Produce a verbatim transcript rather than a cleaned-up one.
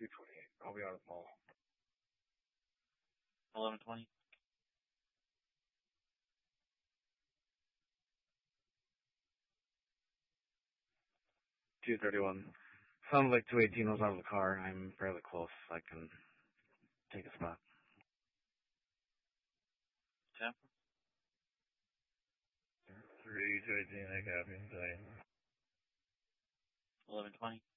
two twenty-eight. I'll be out of the mall. eleven twenty. two thirty-one. Sounds like two eighteen was out of the car. I'm fairly close. I can take a spot. ten. three two eighteen, I copy. eleven twenty.